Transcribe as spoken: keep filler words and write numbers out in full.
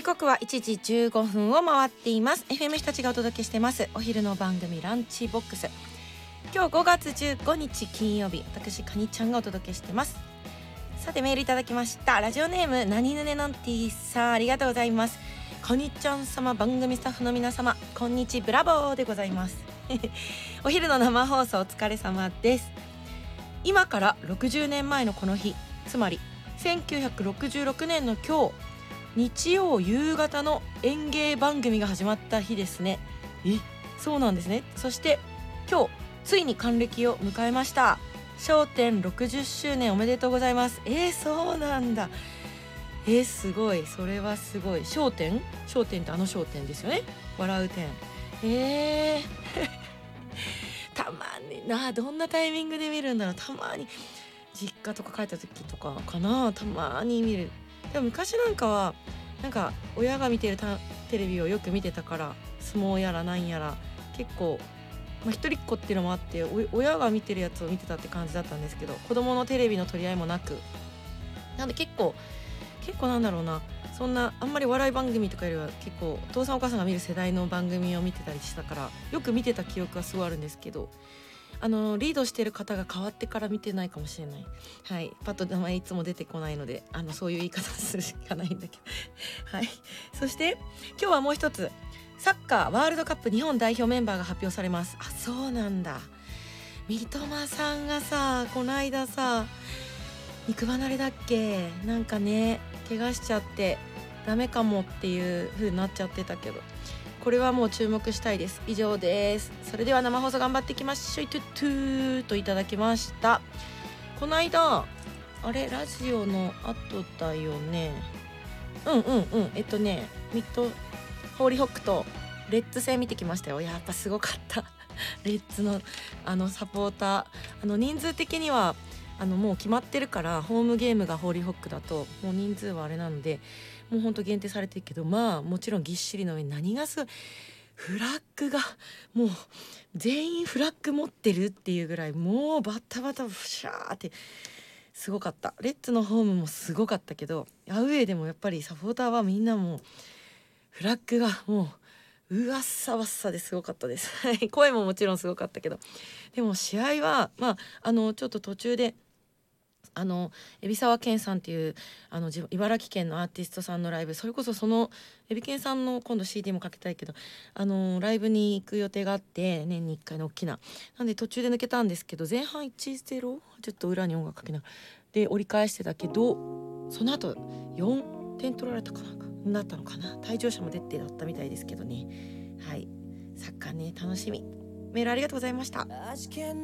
時刻はいちじじゅうごふんを回っています。 エフエム 日立がお届けしてますお昼の番組ランチボックス。今日ごがつじゅうごにち金曜日、私かにちゃんがお届けしてます。さてメールいただきました。ラジオネームなにぬねのんてぃさん、ありがとうございます。かにちゃん様、番組スタッフの皆様、こんにちブラボーでございますお昼の生放送お疲れ様です。今からろくじゅうねんまえのこの日、つまりせんきゅうひゃくろくじゅうろくねんの今日、日曜夕方の演芸番組が始まった日ですね。え、そうなんですね。そして今日ついに還暦を迎えました。笑点ろくじゅっしゅうねんおめでとうございます。えー、そうなんだ。えー、すごい、それはすごい。笑点笑点ってあの笑点ですよね。笑う点。えーたまにな、どんなタイミングで見るんだろう。たまに実家とか帰った時とかかな、たまに見る。でも昔なんかはなんか親が見てるテレビをよく見てたから、相撲やらなんやら結構、まあ、一人っ子っていうのもあって親が見てるやつを見てたって感じだったんですけど、子供のテレビの取り合いもなく、なんで結構結構なんだろうな、そんなあんまり笑い番組とかよりは結構お父さんお母さんが見る世代の番組を見てたりしたから、よく見てた記憶はすごいあるんですけど、あのリードしてる方が変わってから見てないかもしれない。はい、パッと名前いつも出てこないので、あのそういう言い方するしかないんだけどはい。そして今日はもう一つ、サッカーワールドカップ日本代表メンバーが発表されます。あ、そうなんだ。三笘さんがさ、この間さ、肉離れだっけ、なんかね、怪我しちゃってダメかもっていう風になっちゃってたけど、これはもう注目したいです。以上です。それでは生放送頑張っていきましょう。トゥットゥーといただきました。この間あれラジオの後だよね。うんうんうんえっとねミッドホーリーホックとレッツ戦見てきましたよ。やっぱすごかったレッツのあのサポーター、あの人数的にはあのもう決まってるから、ホームゲームがホーリーホックだともう人数はあれなのでもうほんと限定されてるけど、まあもちろんぎっしりの上に何がすごい、フラッグがもう全員フラッグ持ってるっていうぐらい、もうバッタバタフシャーってすごかった。レッツのホームもすごかったけど、アウェーでもやっぱりサポーターはみんなもうフラッグがもううわっさわっさですごかったです声ももちろんすごかったけど、でも試合はまああのちょっと途中であの海老沢健さんっていうあの茨城県のアーティストさんのライブ、それこそその海老健さんの今度 シーディー もかけたいけど、あのライブに行く予定があって、年にいっかいの大きな、なんで途中で抜けたんですけど、前半 いちたいゼロ ちょっと裏に音楽かけながらで折り返してたけど、その後よんてん取られたかなんかなったのかな、退場者も出てだったみたいですけどね。はい、サッカーね楽しみ。メールありがとうございました。